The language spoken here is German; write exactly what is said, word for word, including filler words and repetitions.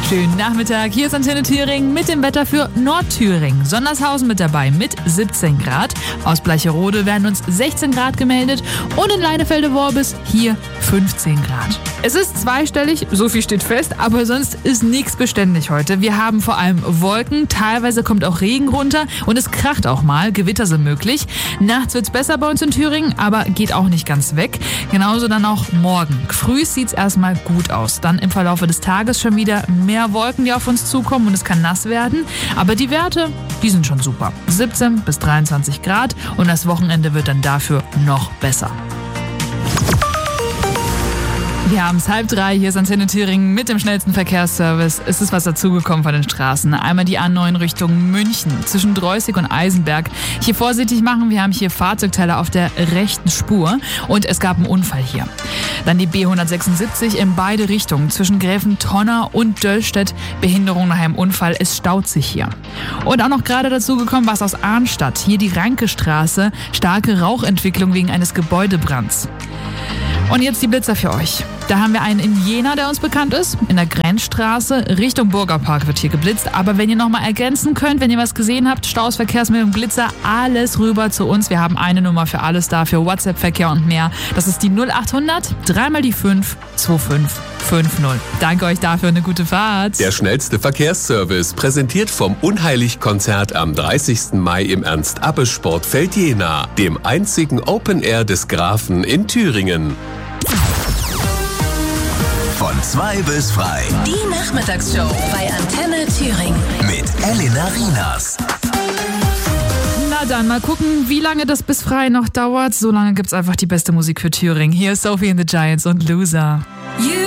Schönen Nachmittag, hier ist Antenne Thüringen mit dem Wetter für Nordthüringen. Sondershausen mit dabei mit siebzehn Grad. Aus Bleicherode werden uns sechzehn Grad gemeldet und in Leinefelde-Worbis hier fünfzehn Grad. Es ist zweistellig, so viel steht fest, aber sonst ist nichts beständig heute. Wir haben vor allem Wolken, teilweise kommt auch Regen runter und es kracht auch mal, Gewitter sind möglich. Nachts wird's besser bei uns in Thüringen, aber geht auch nicht ganz weg. Genauso dann auch morgen. Früh sieht's erstmal gut aus. Dann im Verlauf des Tages schon wieder mehr Wolken, die auf uns zukommen und es kann nass werden. Aber die Werte, die sind schon super. siebzehn bis dreiundzwanzig Grad und das Wochenende wird dann dafür noch besser. Wir haben es halb drei, hier ist Antenne Thüringen mit dem schnellsten Verkehrsservice. Es ist was dazugekommen von den Straßen. Einmal die A neun Richtung München zwischen Dreußig und Eisenberg. Hier vorsichtig machen, wir haben hier Fahrzeugteile auf der rechten Spur und es gab einen Unfall hier. Dann die B hundertsechsundsiebzig in beide Richtungen zwischen Gräfentonner und Döllstedt. Behinderung nach einem Unfall, es staut sich hier. Und auch noch gerade dazugekommen was aus Arnstadt. Hier die Rankestraße, starke Rauchentwicklung wegen eines Gebäudebrands. Und jetzt die Blitzer für euch. Da haben wir einen in Jena, der uns bekannt ist. In der Grenzstraße Richtung Burgerpark wird hier geblitzt. Aber wenn ihr nochmal ergänzen könnt, wenn ihr was gesehen habt, Staus, Verkehrsmeldung, Blitzer, alles rüber zu uns. Wir haben eine Nummer für alles da, für WhatsApp-Verkehr und mehr. Das ist die null achthundert, dreimal die fünf, zwei fünf fünf null. Danke euch dafür, eine gute Fahrt. Der schnellste Verkehrsservice, präsentiert vom Unheilig-Konzert am dreißigsten Mai im Ernst-Abbe-Sportfeld Jena, dem einzigen Open Air des Grafen in Thüringen. Von zwei bis frei. Die Nachmittagsshow bei Antenne Thüringen. Mit Elena Rinas. Na dann, mal gucken, wie lange das bis frei noch dauert. So lange gibt's einfach die beste Musik für Thüringen. Hier ist Sophie and the Giants und Loser. You